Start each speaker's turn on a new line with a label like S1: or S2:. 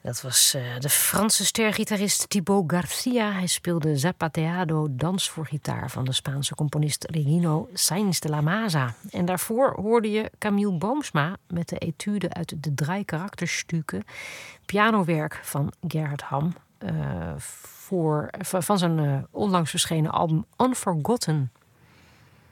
S1: Dat was de Franse stergitarist Thibaut Garcia. Hij speelde Zapateado, dans voor gitaar van de Spaanse componist Regino Sáenz de la Maza. En daarvoor hoorde je Camille Boomsma met de etude uit de Drei Karakterstücke, pianowerk van Gerhard Ham, van zijn onlangs verschenen album Unforgotten.